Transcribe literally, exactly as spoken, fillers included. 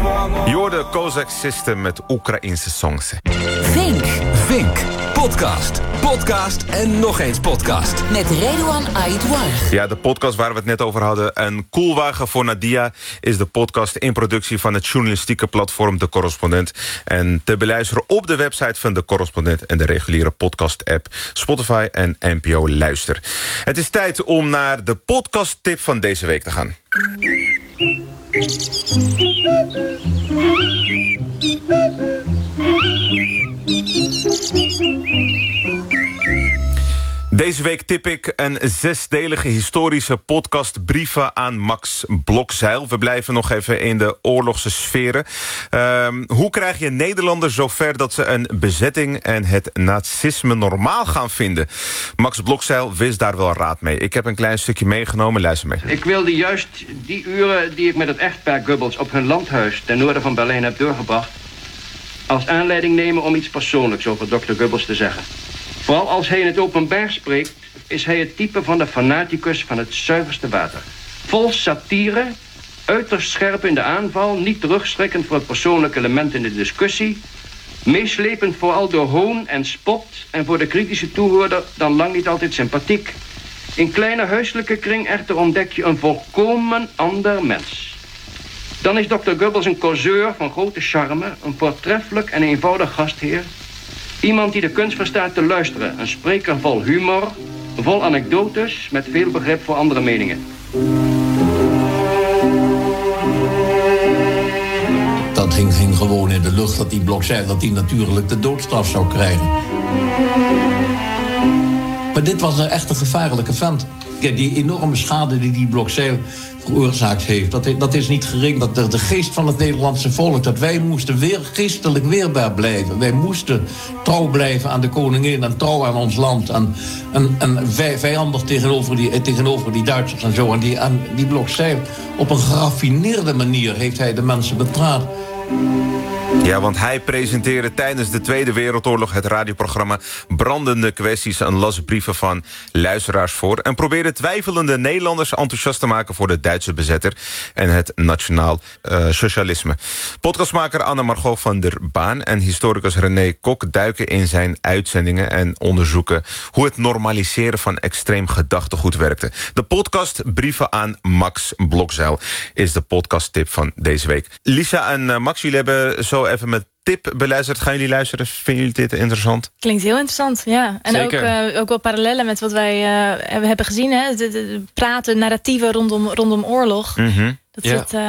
Je hoorde Kozak System met Oekraïnse songs. Vink. Vink. Podcast. Podcast en nog eens podcast. Met Redouan Aïdouarg. Ja, de podcast waar we het net over hadden. Een koelwagen voor Nadia is de podcast in productie van het journalistieke platform De Correspondent. En te beluisteren op de website van De Correspondent en de reguliere podcast-app Spotify en N P O Luister. Het is tijd om naar de podcast-tip van deze week te gaan. Deze week tip ik een zesdelige historische podcast Brieven aan Max Blokzeil. We blijven nog even in de oorlogse sferen. Um, hoe krijg je Nederlanders zover dat ze een bezetting en het nazisme normaal gaan vinden? Max Blokzeil wist daar wel raad mee. Ik heb een klein stukje meegenomen, luister mee. Ik wilde juist die uren die ik met het echtpaar Goebbels op hun landhuis ten noorden van Berlijn heb doorgebracht als aanleiding nemen om iets persoonlijks over dokter Goebbels te zeggen. Vooral als hij in het openbaar spreekt, is hij het type van de fanaticus van het zuiverste water. Vol satire, uiterst scherp in de aanval, niet terugschrikkend voor het persoonlijke element in de discussie, meeslepend vooral door hoon en spot en voor de kritische toehoorder dan lang niet altijd sympathiek. In kleine huiselijke kring echter ontdek je een volkomen ander mens. Dan is dokter Goebbels een causeur van grote charme, een voortreffelijk en eenvoudig gastheer. Iemand die de kunst verstaat te luisteren. Een spreker vol humor, vol anekdotes, met veel begrip voor andere meningen. Dat hing, ging gewoon in de lucht dat die Blokzeil dat hij natuurlijk de doodstraf zou krijgen. Maar dit was een echt een gevaarlijke vent. Kijk, die enorme schade die die Blokzeil veroorzaakt heeft, dat, dat is niet gering. Dat de, de geest van het Nederlandse volk, dat wij moesten weer geestelijk weerbaar blijven. Wij moesten trouw blijven aan de koningin en trouw aan ons land. En, en, en wij, vijandig tegenover die, tegenover die Duitsers en zo. En die, en die Blokzeil, op een geraffineerde manier heeft hij de mensen betraard. Ja, want hij presenteerde tijdens de Tweede Wereldoorlog het radioprogramma Brandende Kwesties en las brieven van luisteraars voor en probeerde twijfelende Nederlanders enthousiast te maken voor de Duitse bezetter en het nationaal uh, socialisme. Podcastmaker Anne-Margot van der Baan en historicus René Kok duiken in zijn uitzendingen en onderzoeken hoe het normaliseren van extreem gedachtegoed werkte. De podcast Brieven aan Max Blokzeil is de podcasttip van deze week. Lisa en uh, Max, jullie hebben zo even met tip beluisterd. Gaan jullie luisteren? Vinden jullie dit interessant? Klinkt heel interessant, ja. En ook, uh, ook wel parallellen met wat wij uh, hebben gezien. Hè? De, de, de praten, narratieven rondom, rondom oorlog. Mm-hmm. Dat ja. zit... Uh,